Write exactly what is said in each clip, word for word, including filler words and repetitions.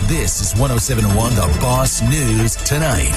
This is one oh seven point one The Boss News Tonight.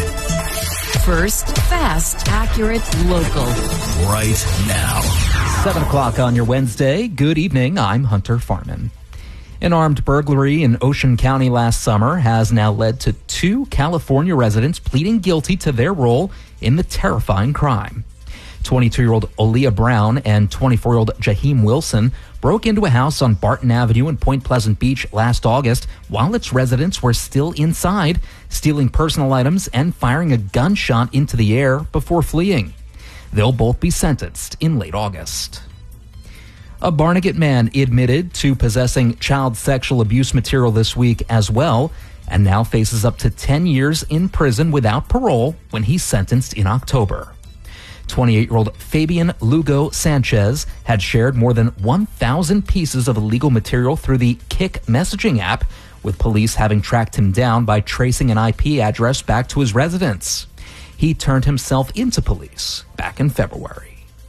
First, fast, accurate, local. Right now. seven o'clock on your Wednesday. Good evening. I'm Hunter Farman. An armed burglary in Ocean County last summer has now led to two California residents pleading guilty to their role in the terrifying crime. twenty-two-year-old Aaliyah Brown and twenty-four-year-old Jaheim Wilson broke into a house on Barton Avenue in Point Pleasant Beach last August while its residents were still inside, stealing personal items and firing a gunshot into the air before fleeing. They'll both be sentenced in late August. A Barnegat man admitted to possessing child sexual abuse material this week as well, and now faces up to ten years in prison without parole when he's sentenced in October. twenty-eight-year-old Fabian Lugo Sanchez had shared more than one thousand pieces of illegal material through the Kik messaging app, with police having tracked him down by tracing an I P address back to his residence. He turned himself into police back in February.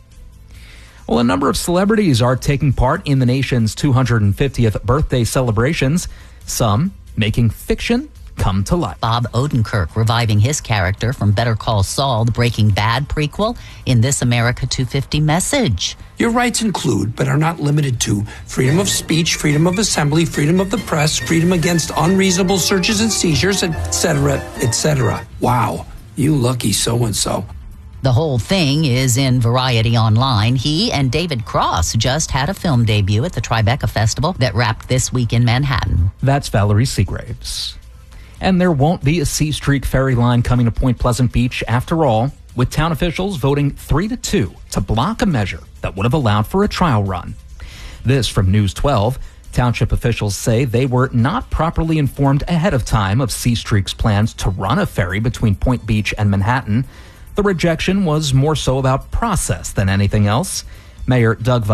Well, a number of celebrities are taking part in the nation's two hundred fiftieth birthday celebrations, some making fiction come to life. Bob Odenkirk reviving his character from Better Call Saul, the Breaking Bad prequel, in This America two fifty message. Your rights include, but are not limited to, freedom of speech, freedom of assembly, freedom of the press, freedom against unreasonable searches and seizures, et cetera, et cetera. Wow, you lucky so-and-so. The whole thing is in Variety Online. He and David Cross just had a film debut at the Tribeca Festival that wrapped this week in Manhattan. That's Valerie Seagraves. And there won't be a C Street ferry line coming to Point Pleasant Beach after all, with town officials voting three to two to block a measure that would have allowed for a trial run. This from News twelve. Township officials say they were not properly informed ahead of time of C Street's plans to run a ferry between Point Beach and Manhattan. The rejection was more so about process than anything else. Mayor Doug